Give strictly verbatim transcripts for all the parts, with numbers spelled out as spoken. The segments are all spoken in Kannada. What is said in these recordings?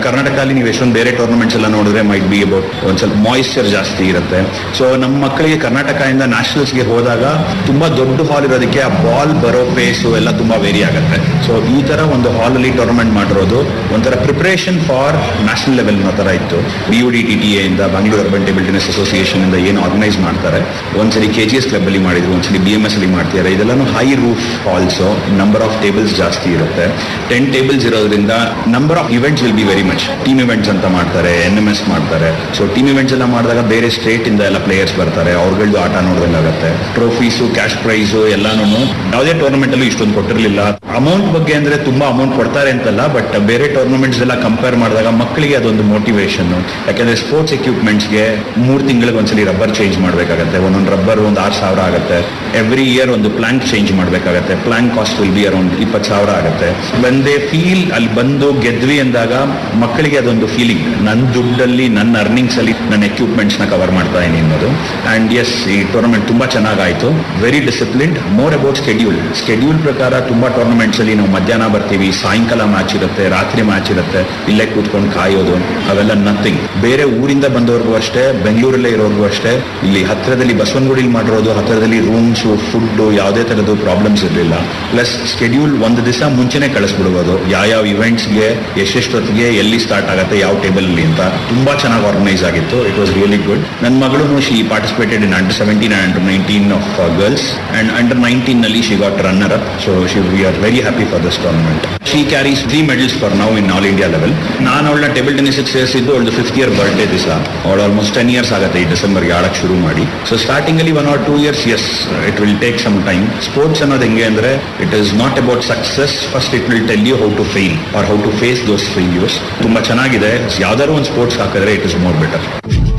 ಕರ್ನಾಟಕದಲ್ಲಿ ನೀವು ಎಷ್ಟೊಂದು ಬೇರೆ ಟೂರ್ನಮೆಂಟ್ಸ್ ಎಲ್ಲ ನೋಡಿದ್ರೆ ಮೈಟ್ ಬಿ ಅಬೌಟ್ ಒಂದ್ ಸ್ವಲ್ಪ ಮಾಯಿಶ್ಚರ್ ಜಾಸ್ತಿ ಇರುತ್ತೆ. ಸೊ ನಮ್ಮ ಮಕ್ಕಳಿಗೆ ಕರ್ನಾಟಕದಿಂದ ನ್ಯಾಷನಲ್ಸ್ಗೆ ಹೋದಾಗ ತುಂಬಾ ದೊಡ್ಡ ಹಾಲ್ ಇರೋದಕ್ಕೆ ಆ ಬಾಲ್ ಬರೋ ಪೇಸು ಎಲ್ಲ ತುಂಬಾ ವೇರಿ ಆಗುತ್ತೆ. ಸೊ ಈ ತರ ಒಂದು ಹಾಲ್ ಅಲ್ಲಿ ಟೂರ್ನಮೆಂಟ್ ಮಾಡಿರೋದು ಒಂಥರ ಪ್ರಿಪರೇಷನ್ ಫಾರ್ ನ್ಯಾಷನಲ್ ಲೆವೆಲ್ ಅನ್ನೋ ತರ ಇತ್ತು. B you D T T A ಇಂದ Bengaluru urban table tennis association ಇಂದ ಏನು ಆರ್ಗನೈಸ್ ಮಾಡ್ತಾರೆ, ಒಂದ್ಸಲಿ ಕೆ ಜಿ ಎಸ್ ಕ್ಲಬ್ ಅಲ್ಲಿ ಮಾಡಿದ್ರು, ಒಂದ್ಸಲಿ ಬಿ ಎಂ ಎಸ್ ಅಲ್ಲಿ ಮಾಡ್ತಿದ್ದಾರೆ. ಇದೆಲ್ಲಾನು high roof halls, number of tables ಜಾಸ್ತಿ ಇರುತ್ತೆ. ಟೆನ್ ಟೇಬಲ್ಸ್ ಇರೋದ್ರಿಂದ number of events will be very much. Team events ಅಂತ ಮಾಡ್ತಾರೆ, ಎನ್ ಎಂ ಎಸ್ ಮಾಡ್ತಾರೆ. ಸೊ ಟೀಮ್ ಇವೆಂಟ್ಸ್ ಎಲ್ಲ ಮಾಡಿದಾಗ ಬೇರೆ ಸ್ಟೇಟ್ ಇಂದ ಎಲ್ಲ ಪ್ಲೇಯರ್ಸ್ ಬರ್ತಾರೆ, ಅವ್ರಗಳದ್ದು ಆಟ ನೋಡ್ದಂಗಾಗತ್ತೆ. ಟ್ರೋಫೀಸು, ಕ್ಯಾಶ್ ಪ್ರೈಸು ಎಲ್ಲಾನು ಯಾವುದೇ ಟೂರ್ನಮೆಂಟ್ ಅಲ್ಲೂ ಇಷ್ಟೊಂದು ಕೊಟ್ಟಿರಲಿಲ್ಲ. ಅಮೌಂಟ್ ಬಗ್ಗೆ ಅಂದ್ರೆ ತುಂಬಾ ಅಮೌಂಟ್ ಕೊಡ್ತಾರೆ ಅಂತಲ್ಲ, ಬಟ್ ಬೇರೆ ಟೂರ್ನಮೆಂಟ್ಸ್ ಎಲ್ಲ ಕಂಪೇರ್ ಮಾಡಿದಾಗ ಮಕ್ಕಳಿಗೆ ಅದೊಂದು ಮೋಟಿವೇಶನ್. ಯಾಕಂದ್ರೆ ಸ್ಪೋರ್ಟ್ಸ್ ಎಕ್ವಿಪ್ಮೆಂಟ್ಸ್ಗೆ ಮೂರ್ ತಿಂಗಳಿಗೆ ಒಂದ್ಸಲಿ ರಬ್ಬರ್ ಚೇಂಜ್ ಮಾಡ್ಬೇಕಾಗತ್ತೆ. ಒಂದೊಂದು ರಬ್ಬರ್ ಒಂದು ಆರು ಸಾವಿರ ಆಗುತ್ತೆ. ಎವ್ರಿ ಇಯರ್ ಒಂದು ಪ್ಲಾಂಕ್ ಚೇಂಜ್ ಮಾಡ್ಬೇಕಾಗತ್ತೆ. Planck cost will be around ಇಪ್ಪತ್ತು ಸಾವಿರ ಆಗುತ್ತೆ. ವೆನ್ ದೇ ಫೀಲ್ ಅಲ್ಲಿ ಬಂದು ಗೆದ್ವಿ ಅಂದಾಗ ಮಕ್ಕಳಿಗೆ ಅದೊಂದು ಫೀಲಿಂಗ್, ನನ್ನ ದುಡ್ಡಲ್ಲಿ ನನ್ನ ಅರ್ನಿಂಗ್ಸ್ ಅಲ್ಲಿ ನನ್ನ ಎಕ್ವಿಪ್ಮೆಂಟ್ಸ್ ನ ಕವರ್ ಮಾಡ್ತಾ ಇದೀನಿ ಅನ್ನೋದು. ಅಂಡ್ ಎಸ್, ಈ ಟೂರ್ನಮೆಂಟ್ ತುಂಬಾ ಚೆನ್ನಾಗಾಯ್ತು. Very disciplined. More about schedule. Schedule ಪ್ರಕಾರ ತುಂಬಾ ಟೂರ್ನಮೆಂಟ್ಸ್ ಅಲ್ಲಿ ನಾವು ಮಧ್ಯಾಹ್ನ ಬರ್ತೀವಿ, ಸಾಯಂಕಾಲ ಮ್ಯಾಚ್ ಇರುತ್ತೆ, ರಾತ್ರಿ ಮ್ಯಾಚ್ ಇರುತ್ತೆ, ಇಲ್ಲೇ ಕೂತ್ಕೊಂಡು ಕಾಯೋದು, ಅವೆಲ್ಲ ನಥಿಂಗ್. ಬೇರೆ ಊರಿಂದ ಬಂದವ್ರಿಗೂ ಅಷ್ಟೇ, ಬೆಂಗಳೂರಲ್ಲೇ ಇರೋರ್ಗೂ ಅಷ್ಟೇ, ಇಲ್ಲಿ ಹತ್ತಿರದಲ್ಲಿ ಬಸವನಗುಡಿಲಿ ಮಾಡಿರೋದು, ಹತ್ತಿರದಲ್ಲಿ ರೂಮ್ಸ್, ಫುಡ್, ಯಾವುದೇ ತರದ್ದು ಪ್ರಾಬ್ಲಮ್ಸ್ ಇರಲಿಲ್ಲ. ಪ್ಲಸ್ ಸ್ಕೆಡ್ಯೂಲ್ ಒಂದು ದಿವಸ ಮುಂಚೆನೆ ಕಳಿಸ್ಬಿಡ್ಬೋದು, ಯಾವ ಇವೆಂಟ್ಸ್ಗೆ ಎಷ್ಟೆಷ್ಟೊತ್ತಿಗೆ ಎಲ್ಲಿ ಸ್ಟಾರ್ಟ್ ಆಗುತ್ತೆ, ಯಾವ ಟೇಬಲ್ ಅಲ್ಲಿ ಅಂತ. ತುಂಬಾ ಚೆನ್ನಾಗಿ ಆರ್ಗನೈಸ್ ಆಗಿತ್ತು. It was really good. ನನ್ನ ಮಗಳು she participated in under seventeen and under nineteen of girls, and under nineteen ನಲ್ಲಿ she got runner up. So she we are very happy for this tournament. She carries three medals for now in all India level. ನಾನು ಅವಳನ್ನ ಟೇಬಲ್ ಟೆನ್ನಿಸ್ ಸೇರಿಸಿದ್ದು ಅವಳದು ಫಿಫ್ತ್ ಇಯರ್ ಬರ್ಡೇ ದಿವಸ. ಅವಳು ಆಲ್ಮೋಸ್ಟ್ ಟೆನ್ ಇಯರ್ಸ್ ಆಗುತ್ತೆ ಈ ಡಿಸೆಂಬರ್ಗೆ ಆಡಕ್ಕೆ ಶುರು ಮಾಡಿ. ಸೊ ಸ್ಟಾರ್ಟಿಂಗ್ ಅಲ್ಲಿ one R two years S it will take some time. Sports ಅನ್ನೋದು ಹೆಂಗೆ ಅಂದ್ರೆ it is not about success. First it will tell you how to fail R how to face those failures. ತುಂಬಾ ಚೆನ್ನಾಗಿದೆ. ಯಾವ್ದಾದ್ರು ಒಂದು ಸ್ಪೋರ್ಟ್ಸ್ ಹಾಕಿದ್ರೆ ಇಟ್ ಇಸ್ ಮೋರ್ ಬೆಟರ್.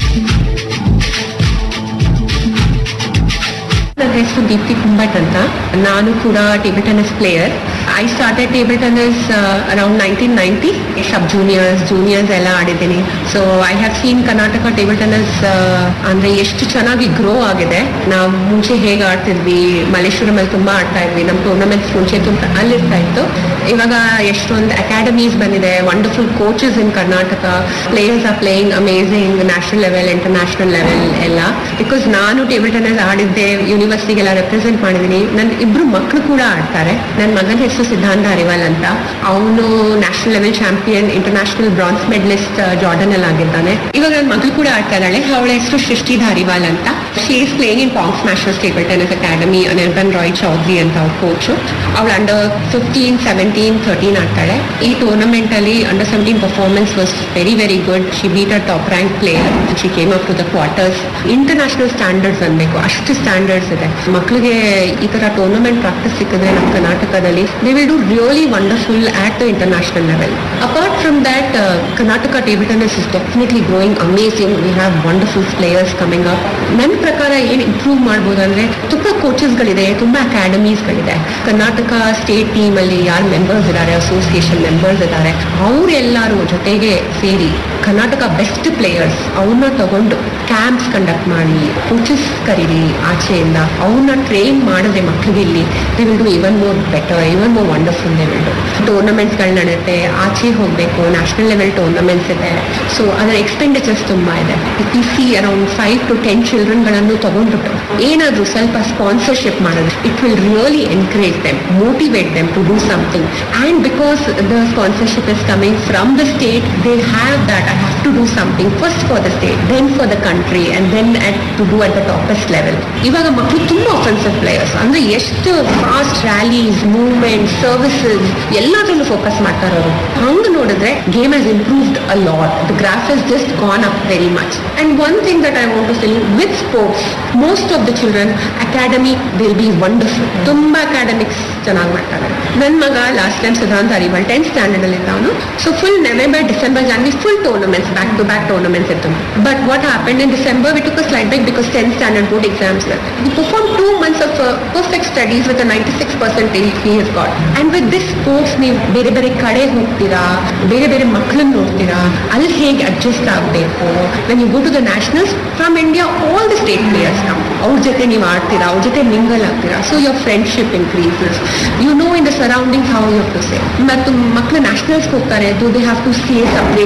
ನನ್ನ ಹೆಸರು ದೀಪ್ತಿ ಕುಂಬಟ್ ಅಂತ. ನಾನು ಕೂಡ table tennis player. I started table tennis around nineteen ninety. Sub juniors juniors ಎಲ್ಲ ಆಡಿದ್ದೀನಿ. So I have seen Karnataka table tennis ಅಂದ್ರೆ ಎಷ್ಟು ಚೆನ್ನಾಗಿ ಗ್ರೋ ಆಗಿದೆ. ನಾವು ಮುಂಚೆ ಹೇಗೆ ಆಡ್ತಿದ್ವಿ, ಮಲ್ಲೇಶ್ವರಮಲ್ಲಿ ತುಂಬಾ ಆಡ್ತಾ ಇದ್ವಿ. ನಮ್ಮ ಟೂರ್ನಮೆಂಟ್ಸ್ ಮುಂಚೆ ತುಂಬ ಅಲ್ಲಿರ್ತಾ ಇತ್ತು. ಇವಾಗ ಎಷ್ಟೊಂದು ಅಕಾಡೆಮೀಸ್ ಬಂದಿದೆ, wonderful coaches in Karnataka. Players are playing amazing national level, international level ಎಲ್ಲ. ಬಿಕಾಸ್ ನಾನು ಟೇಬಲ್ ಟೆನ್ನಿಸ್ ಆಡಿದ್ದೆ, ಯೂನಿವರ್ಸಿಟಿಗೆಲ್ಲ ರೆಪ್ರೆಸೆಂಟ್ ಮಾಡಿದ್ದೀನಿ. ನನ್ನ ಇಬ್ರು ಮಕ್ಕಳು ಕೂಡ ಆಡ್ತಾರೆ. ನನ್ನ ಮಗನ ಹೆಸರು ಸಿದ್ಧಾಂತ ಅರಿವಾಲ್ ಅಂತ. ಅವನು national level champion, international bronze medallist Jordan ಅಲ್ಲಿ ಆಗಿದ್ದಾನೆ. ಇವಾಗ ನನ್ನ ಮಗಳು ಕೂಡ ಆಡ್ತಾ ಇದ್ದಾಳೆ. ಅವಳ ಹೆಸರು ಸೃಷ್ಟಿ ಧಾರಿವಾಲ್ ಅಂತ. She is playing in pak ಸ್ಮ್ಯಾಶರ್ಸ್ table tennis academy. Anirban Roy Chaudhary ಅಂತ ಅವ್ರ ಕೋಚು. ಅವಳು ಅಂಡರ್ ಫಿಫ್ಟೀನ್, ಸೆವೆಂಟೀನ್, ಥರ್ಟೀನ್ ಆಡ್ತಾಳೆ. ಈ ಟೂರ್ನಮೆಂಟ್ ಅಲ್ಲಿ under seventeen performance was very very good. She beet a top rank player. She came up to the quarters. International standards ಅನ್ಬೇಕು, ಅಷ್ಟು ಸ್ಟ್ಯಾಂಡರ್ಡ್ಸ್ ಇದೆ. ಮಕ್ಕಳಿಗೆ ಈ ತರ ಟೂರ್ನಮೆಂಟ್ ಪ್ರಾಕ್ಟೀಸ್ ಸಿಕ್ಕಿದ್ರೆ ನಮ್ಮ ಕರ್ನಾಟಕದಲ್ಲಿ they will do really wonderful at the international level. Apart from that, uh, Karnataka table tennis is definitely growing amazing. We have wonderful players coming up. ನನ್ನ ಪ್ರಕಾರ ಏನು ಇಂಪ್ರೂವ್ ಮಾಡ್ಬೋದು ಅಂದ್ರೆ ತುಂಬಾ ಕೋಚಸ್ಗಳಿದೆ, ತುಂಬಾ ಅಕಾಡೆಮೀಸ್ಗಳಿದೆ. ಕರ್ನಾಟಕ ಸ್ಟೇಟ್ ಟೀಮ್ ಅಲ್ಲಿ ಯಾರು ಮೆಂಬರ್ಸ್ ಇದ್ದಾರೆ, ಅಸೋಸಿಯೇಷನ್ ಮೆಂಬರ್ಸ್ ಇದ್ದಾರೆ, ಅವರೆಲ್ಲರೂ ಜೊತೆಗೆ ಸೇರಿ ಕರ್ನಾಟಕ ಬೆಸ್ಟ್ ಪ್ಲೇಯರ್ಸ್ ಅವ್ರನ್ನ ತಗೊಂಡು ಕ್ಯಾಂಪ್ಸ್ ಕಂಡಕ್ಟ್ ಮಾಡಿ, ಕೋಚಸ್ ಕರೀರಿ ಆಚೆಯಿಂದ, ಅವ್ರನ್ನ ಟ್ರೈನ್ ಮಾಡಿದ್ರೆ ಮಕ್ಕಳಿಗೆ ಇಲ್ಲಿ they will do even more better, even more wonderful they will do. ಟೂರ್ನಮೆಂಟ್ಸ್ಗಳು ನಡೆಯುತ್ತೆ, ಆಚೆ ಹೋಗಬೇಕು, ನ್ಯಾಷನಲ್ ಲೆವೆಲ್ ಟೂರ್ನಮೆಂಟ್ಸ್ ಇದೆ. ಸೊ ಅದರ ಎಕ್ಸ್ಪೆಂಡಿಚರ್ಸ್ ತುಂಬಾ ಇದೆ. P C around five to ten ಚಿಲ್ಡ್ರನ್ಗಳನ್ನು ತಗೊಂಡ್ಬಿಟ್ಟು ಏನಾದರೂ ಸ್ವಲ್ಪ ಸ್ಪಾನ್ಸರ್ಶಿಪ್ ಮಾಡಿದ್ರೆ it will really encourage them, motivate them to do something. And because the sponsorship is coming from the state, they have that I have to do something first for the state, then for the country, and then at two do at the toppest level. ಇವಾಗ ಮಕ್ಕಳು ತುಂಬಾ ಆಫೆನ್ಸಿವ್ ಪ್ಲೇಯರ್ಸ್, ಅಂದ್ರೆ ಎಷ್ಟು ಫಾಸ್ಟ್ ರ್ಯಾಲೀಸ್, ಮೂವ್ಮೆಂಟ್, ಸರ್ವಿಸಸ್ ಎಲ್ಲದರಲ್ಲೂ ಫೋಕಸ್ ಮಾಡ್ತಾರೆ ಅವರು. ಹಂಗೆ ನೋಡಿದ್ರೆ game has improved a lot. The graph has just gone up very much. And one thing that I want to say, with sports most of the children academy will be wonderful. ತುಂಬಾ ಅಕಾಡೆಮಿಕ್ಸ್ ಚೆನ್ನಾಗಿ ಮಾಡ್ತಾರೆ. ನನ್ನ ಮಗ ಲಾಸ್ಟ್ ಟೈಮ್ ಸಿದ್ಧಾಂತ ಅರಿವಾಲ್ ಟೆಂತ್ ಸ್ಟ್ಯಾಂಡರ್ಡ್ ಅಲ್ಲಿ ಇದ್ದವನು. So full November, December, January full tournaments, back to back tournaments ಇತ್ತು. But what happened in December, we took a slide break because tenth standard board exams were. He performed two months of uh, perfect studies with a ninety-six percentage he has got. And with this sports, ನೀವು ಬೇರೆ ಬೇರೆ ಕಡೆ ಹೋಗ್ತೀರಾ, ಬೇರೆ ಬೇರೆ ಮಕ್ಕಳನ್ನ ನೋಡ್ತೀರಾ, ಅಲ್ಲಿ ಹೇಗೆ ಅಡ್ಜಸ್ಟ್ ಆಗಬೇಕು. when you go to the nationals from India, all the state players come. ಅವ್ರ ಜೊತೆ ನೀವು ಆಡ್ತೀರಾ, ಅವ್ರ ಜೊತೆ ಮಿಂಗಲ್ ಆಗ್ತೀರಾ. So your friendship increases. You know in the surroundings how you have to say. ಮತ್ತು ಮಕ್ಕಳು ನ್ಯಾಷನಲ್ಸ್ ಹೋಗ್ತಾರೆ, do they have to stay separate